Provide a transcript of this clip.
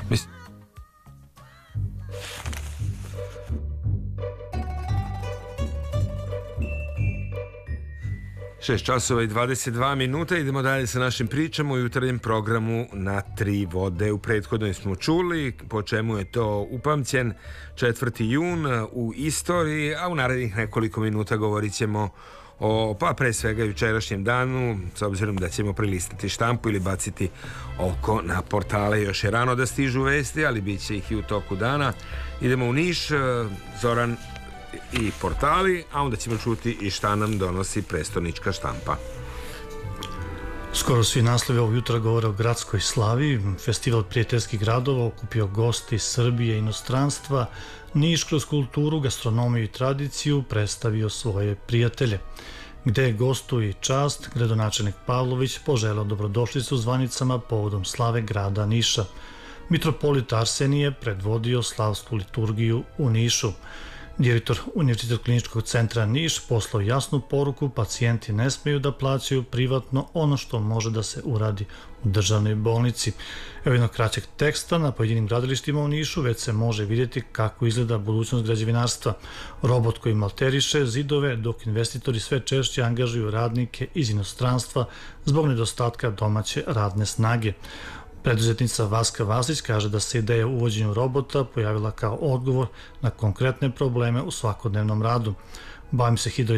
Šest časova i 22 minuta. Idemo dalje sa našim pričama u jutarnjem programu Na tri vode. U prethodnoj smo čuli po čemu je to upamćen 4. jun u istoriji, a u narednih nekoliko minuta govorit ćemo o, pa pre svega, jučerašnjem danu, s obzirom da ćemo prilistati štampu ili baciti oko na portale. Još je rano da stižu vesti, ali bit će ih i u toku dana. Idemo u Niš, Zoran i portali, a onda ćemo čuti i šta nam donosi prestonička štampa. Skoro svi naslovi ovog jutra govore o gradskoj slavi. Festival prijateljskih gradova okupio gosti iz Srbije i inostranstva. Niš kroz kulturu, gastronomiju i tradiciju predstavio svoje prijatelje. Gde je gostu i čast, gradonačelnik Pavlović poželeo dobrodošlicu zvanicama povodom slave grada Niša. Mitropolit Arsenije predvodio slavsku liturgiju u Nišu. Direktor Univerzitetskog kliničkog centra Niš poslao jasnu poruku: pacijenti ne smeju da plaćaju privatno ono što može da se uradi u državnoj bolnici. Evo jednog kraćeg teksta. Na pojedinim gradilištima u Nišu već se može vidjeti kako izgleda budućnost građevinarstva. Robot koji malteriše zidove, dok investitori sve češće angažuju radnike iz inostranstva zbog nedostatka domaće radne snage. Preduzetnica Vaska Vasić kaže da se ideja o uvođenju robota pojavila kao odgovor na konkretne probleme u svakodnevnom radu. Bavim se